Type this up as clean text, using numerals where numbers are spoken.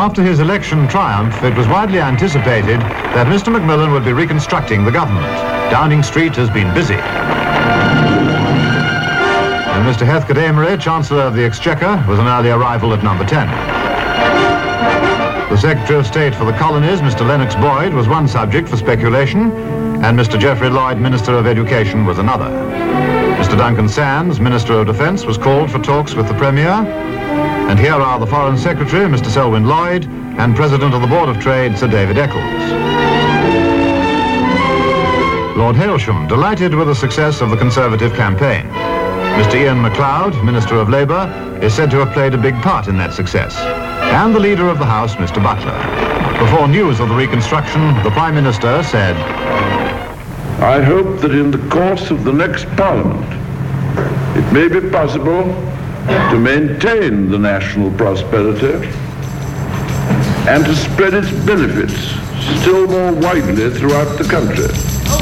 After his election triumph, it was widely anticipated that Mr. Macmillan would be reconstructing the government. Downing Street has been busy. And Mr. Heathcote Amory, Chancellor of the Exchequer, was an early arrival at number 10. The Secretary of State for the Colonies, Mr. Lennox Boyd, was one subject for speculation, and Mr. Geoffrey Lloyd, Minister of Education, was another. Mr. Duncan Sands, Minister of Defence, was called for talks with the Premier. And here are the Foreign Secretary, Mr. Selwyn Lloyd, and President of the Board of Trade, Sir David Eccles. Lord Hailsham, delighted with the success of the Conservative campaign. Mr. Ian MacLeod, Minister of Labour, is said to have played a big part in that success. And the Leader of the House, Mr. Butler. Before news of the reconstruction, the Prime Minister said, I hope that in the course of the next Parliament, it may be possible to maintain the national prosperity and to spread its benefits still more widely throughout the country.